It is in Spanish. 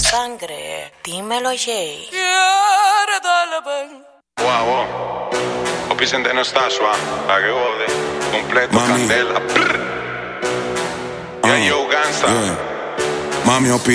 sangre. Dímelo, Jay. Wow. Opisen de no está suave. Pa' que jode. Completo, Mami. candela. Yeah, yo, gangsta. Yeah. Mami,